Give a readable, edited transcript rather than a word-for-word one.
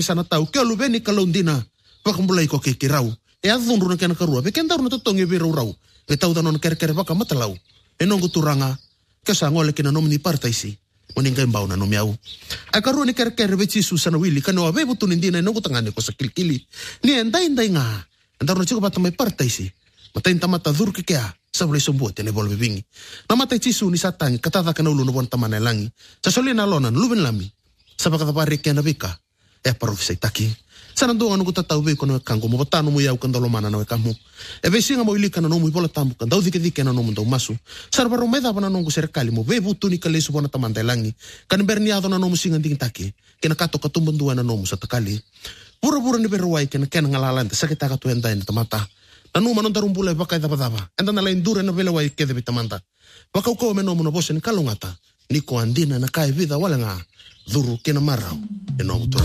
sana tau ke lu beni kalau ndina pa kumulai ko ke kirau e adunru na kana karua be kendaru na totonge be rau e tau danon ker baka matalau e nongu turanga ke sangole kina nomni partaisi moninga mbau na nomi au a karua ni ker be chisu sana wili kana wa be butun ndina e nongu tangane ko sakilkili ni endai nga andaru na chiko bata mai partaisi matain tamata dur ke kea sabule sombuat ne volve bingi na matai chisu ni satang katata kana ulu no bon tamane langi sa solina lonan luben lami sabaka tapare kena bika e parofisai taki sana doa no kuta tau be kono kango mo botano mo yau kandalo mana no kamu e vesinga mo ilika no mo bola tambu kan dau dike no mo ndo masu sar baro meda bana no serikali mo be butu ni kale su bona tamante langi kan berniado no mo singa ding taki kena kato katumbun dua no mo satakali buru ni berwai kena ngalalante sakita ka tuenda ni tamata nanu manon tarumbula baka daba enda na lain dure no vele wai kede bitamanta baka ko me no mo no bosen kalungata niko andina na kai vida wala nga duru kena marau e no